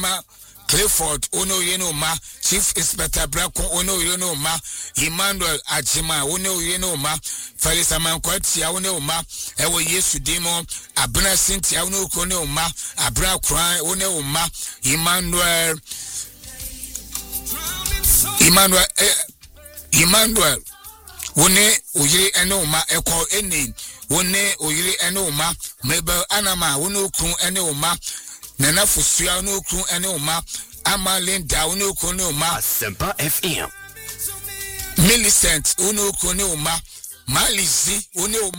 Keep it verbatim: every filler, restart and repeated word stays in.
Mama Clifford ono yeno ma Chief Inspector Brako ono yeno ma Emmanuel Ajima ono yeno ma Felisa Mankwati ono ma ewo Yesu demo Abna Cynthia ono kono ma Abra Kran ono ma Emmanuel Emmanuel eh, Emmanuel wone oyire ene ma eko eni wone oyire ene ma Mabel Anama wone okun ene ma Nana Fusua no kun ene oma Ama Linda no kun oma Asempa F M Millicent no kun oma Malizi no